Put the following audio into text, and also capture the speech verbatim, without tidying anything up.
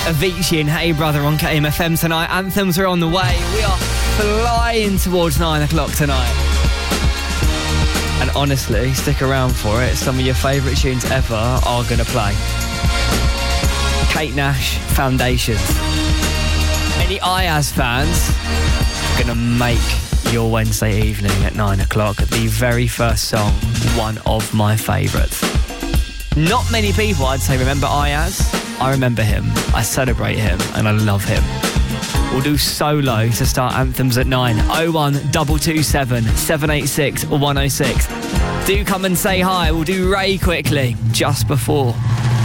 Avicii and Hey Brother on K M F M tonight. Anthems are on the way. We are flying towards nine o'clock tonight. And honestly, stick around for it. Some of your favourite tunes ever are going to play. Kate Nash, Foundations. Any Ayaz fans? Going to make your Wednesday evening at nine o'clock. The very first song, one of my favourites. Not many people, I'd say, remember Ayaz. I remember him, I celebrate him, and I love him. We'll do Solo to start Anthems at nine. oh one two two seven, seven eight six, one oh six. Do come and say hi. We'll do Ray quickly, just before